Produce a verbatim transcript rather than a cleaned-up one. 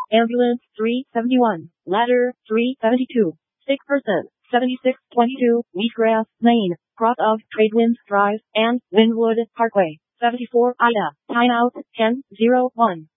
Ambulance three seventy-one, ladder three seventy-two, sick person seventy-six twenty-two, Wheatgrass Lane, cross of Tradewinds Drive and Wynwood Parkway, seventy-four Ida, timeout ten oh one.